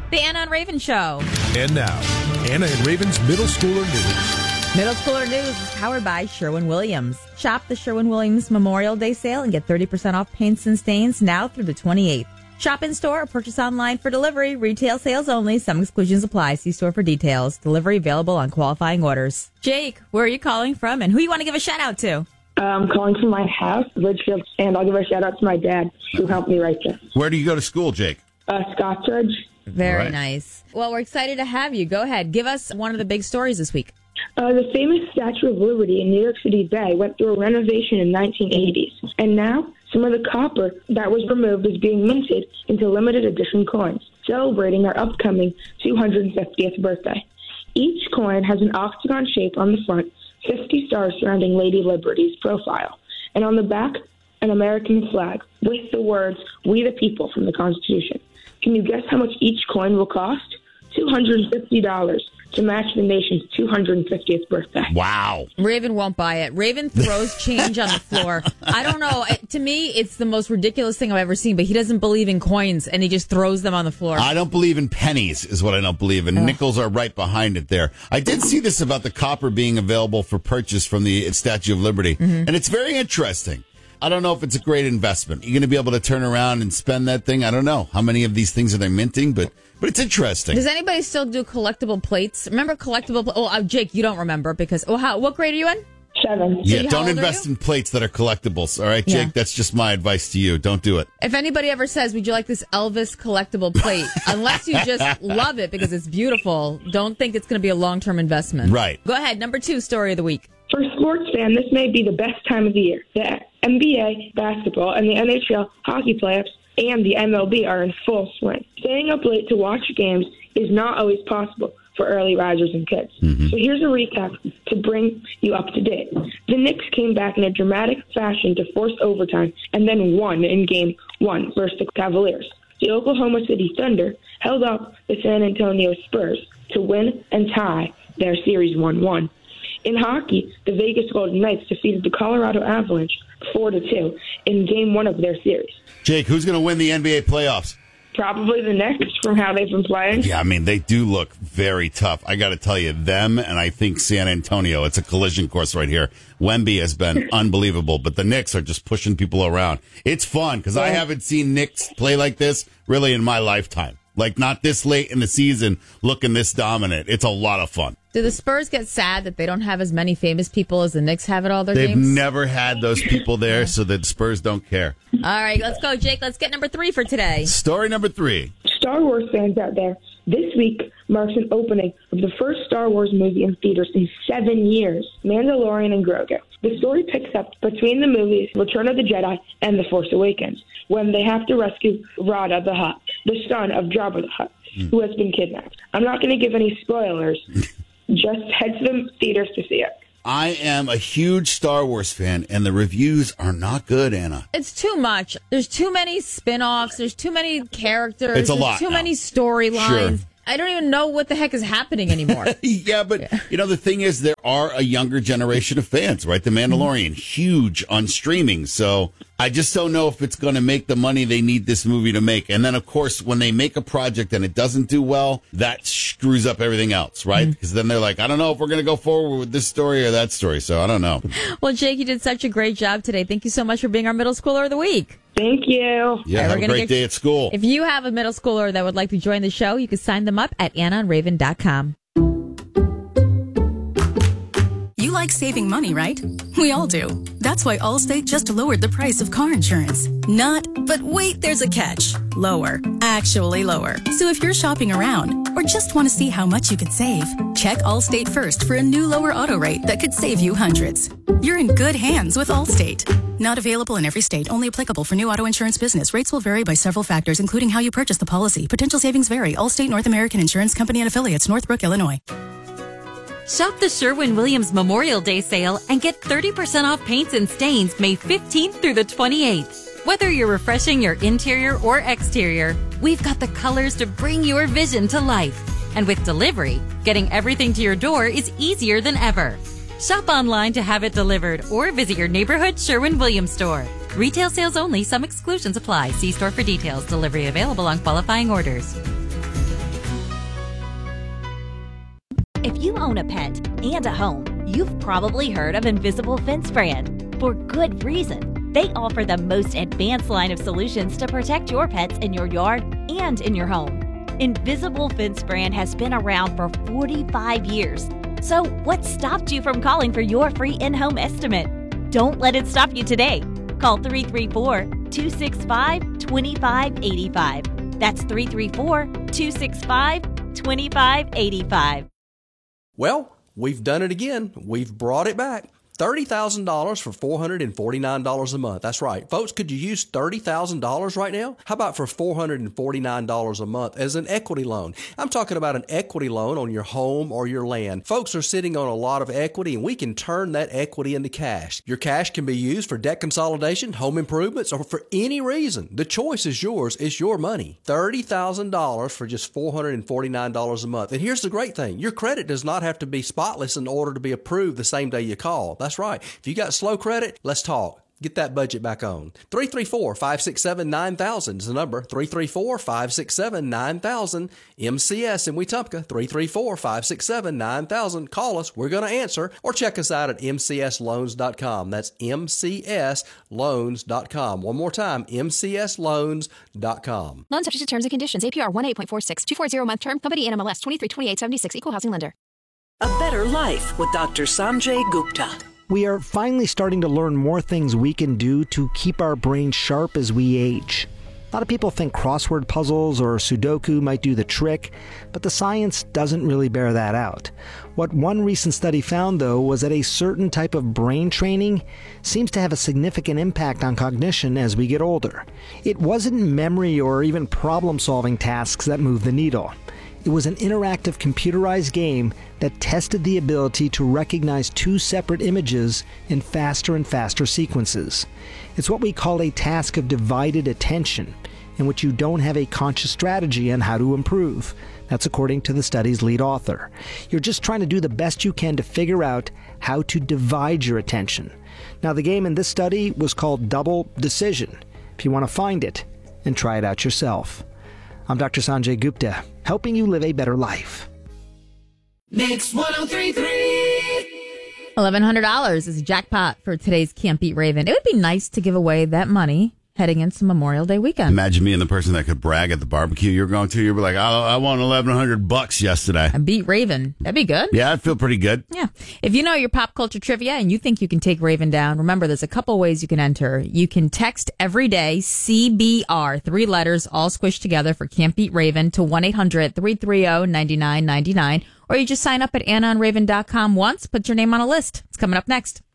The Anna and Raven Show. And now, Anna and Raven's Middle Schooler News. Middle Schooler News is powered by Sherwin-Williams. Shop the Sherwin-Williams Memorial Day sale and get 30% off paints and stains now through the 28th. Shop in-store or purchase online for delivery. Retail sales only. Some exclusions apply. See store for details. Delivery available on qualifying orders. Jake, where are you calling from and who you want to give a shout-out to? I'm calling from my house, Ridgefield, and I'll give a shout-out to my dad who helped me write this. Where do you go to school, Jake? Scottsridge. Very nice. Well, we're excited to have you. Go ahead. Give us one of the big stories this week. The famous Statue of Liberty in New York City Bay went through a renovation in the 1980s, and now some of the copper that was removed is being minted into limited edition coins, celebrating our upcoming 250th birthday. Each coin has an octagon shape on the front, 50 stars surrounding Lady Liberty's profile, and on the back, an American flag with the words, "We the People" from the Constitution. Can you guess how much each coin will cost? $250 to match the nation's 250th birthday. Wow. Raven won't buy it. Raven throws change on the floor. I don't know. To me, it's the most ridiculous thing I've ever seen, but he doesn't believe in coins, and he just throws them on the floor. I don't believe in pennies is what I don't believe in. Nickels are right behind it there. I did see this about the copper being available for purchase from the Statue of Liberty, and it's very interesting. I don't know if it's a great investment. You're going to be able to turn around and spend that thing. I don't know how many of these things are they minting, but it's interesting. Does anybody still do collectible plates? Remember collectible? Jake, you don't remember because what grade are you in? 7. Yeah, don't invest in plates that are collectibles. All right, Jake, that's just my advice to you. Don't do it. If anybody ever says, would you like this Elvis collectible plate? Unless you just love it because it's beautiful, don't think it's going to be a long-term investment. Right. Go ahead. Number 2 story of the week. For a sports fan, this may be the best time of the year. The NBA basketball and the NHL hockey playoffs and the MLB are in full swing. Staying up late to watch games is not always possible for early risers and kids. So here's a recap to bring you up to date. The Knicks came back in a dramatic fashion to force overtime and then won in Game 1 versus the Cavaliers. The Oklahoma City Thunder held up the San Antonio Spurs to win and tie their series 1-1. In hockey, the Vegas Golden Knights defeated the Colorado Avalanche 4-2 in Game 1 of their series. Jake, who's going to win the NBA playoffs? Probably the Knicks from how they've been playing. Yeah, I mean, they do look very tough. I got to tell you, them and I think San Antonio, it's a collision course right here. Wemby has been unbelievable, but the Knicks are just pushing people around. It's fun because I haven't seen Knicks play like this really in my lifetime. Like, not this late in the season looking this dominant. It's a lot of fun. Do the Spurs get sad that they don't have as many famous people as the Knicks have at all their They've games? never had those people there, so the Spurs don't care. All right, let's go, Jake. Let's get number 3 for today. Story number 3. Star Wars fans out there, this week marks an opening of the first Star Wars movie in theaters in 7 years, Mandalorian and Grogu. The story picks up between the movies Return of the Jedi and The Force Awakens, when they have to rescue Rada the Hutt, the son of Jabba the Hutt, who has been kidnapped. I'm not going to give any spoilers. Just head to the theaters to see it. I am a huge Star Wars fan, and the reviews are not good, Anna. It's too much. There's too many spin-offs. There's too many characters. It's a lot There's too now. many storylines. Sure. I don't even know what the heck is happening anymore. Yeah, but, you know, the thing is, there are a younger generation of fans, right? The Mandalorian, huge on streaming. So I just don't know if it's going to make the money they need this movie to make. And then, of course, when they make a project and it doesn't do well, that screws up everything else, right? Because then they're like, I don't know if we're going to go forward with this story or that story. So I don't know. Well, Jake, you did such a great job today. Thank you so much for being our middle schooler of the week. Thank you. Yeah, have a great day at school. If you have a middle schooler that would like to join the show, you can sign them up at AnnaandRaven.com. You like saving money, right? We all do. That's why Allstate just lowered the price of car insurance. Not, but wait, there's a catch. Lower. Actually lower. So if you're shopping around or just want to see how much you could save, check Allstate first for a new lower auto rate that could save you hundreds. You're in good hands with Allstate. Not available in every state. Only applicable for new auto insurance business. Rates will vary by several factors, including how you purchase the policy. Potential savings vary. Allstate North American Insurance Company and Affiliates, Northbrook, Illinois. Shop the Sherwin-Williams Memorial Day sale and get 30% off paints and stains May 15th through the 28th. Whether you're refreshing your interior or exterior, we've got the colors to bring your vision to life. And with delivery, getting everything to your door is easier than ever. Shop online to have it delivered or visit your neighborhood Sherwin-Williams store. Retail sales only. Some exclusions apply. See store for details. Delivery available on qualifying orders. If you own a pet and a home, you've probably heard of Invisible Fence brand. For good reason. They offer the most advanced line of solutions to protect your pets in your yard and in your home. Invisible Fence brand has been around for 45 years. So what stopped you from calling for your free in-home estimate? Don't let it stop you today. Call 334-265-2585. That's 334-265-2585. Well, we've done it again. We've brought it back. $30,000 for $449 a month. That's right. Folks, could you use $30,000 right now? How about for $449 a month as an equity loan? I'm talking about an equity loan on your home or your land. Folks are sitting on a lot of equity, and we can turn that equity into cash. Your cash can be used for debt consolidation, home improvements, or for any reason. The choice is yours. It's your money. $30,000 for just $449 a month. And here's the great thing. Your credit does not have to be spotless in order to be approved the same day you call. That's right. If you got slow credit, let's talk. Get that budget back on. 334-567-9000 is the number. 334-567-9000. MCS in Wetumpka. 334-567-9000. Call us. We're going to answer. Or check us out at mcsloans.com. That's mcsloans.com. One more time, mcsloans.com. Loan subject to terms and conditions. APR 18.46. 240-month term. Company NMLS 232876. Equal housing lender. A Better Life with Dr. Sanjay Gupta. We are finally starting to learn more things we can do to keep our brains sharp as we age. A lot of people think crossword puzzles or Sudoku might do the trick, but the science doesn't really bear that out. What one recent study found, though, was that a certain type of brain training seems to have a significant impact on cognition as we get older. It wasn't memory or even problem-solving tasks that moved the needle. It was an interactive computerized game that tested the ability to recognize two separate images in faster and faster sequences. It's what we call a task of divided attention, in which you don't have a conscious strategy on how to improve. That's according to the study's lead author. You're just trying to do the best you can to figure out how to divide your attention. Now, the game in this study was called Double Decision. If you want to find it and try it out yourself. I'm Dr. Sanjay Gupta, helping you live a better life. Mix 103.3. $1,100 is a jackpot for today's Can't Beat Raven. It would be nice to give away that money heading into Memorial Day weekend. Imagine being the person that could brag at the barbecue you're going to. You'd be like, I won $1,100 yesterday. I beat Raven. That'd be good. Yeah, I'd feel pretty good. Yeah. If you know your pop culture trivia and you think you can take Raven down, remember there's a couple ways you can enter. You can text every day CBR, 3 letters all squished together for Can't Beat Raven to 1-800-330-9999. Or you just sign up at AnnaandRaven.com once, put your name on a list. It's coming up next.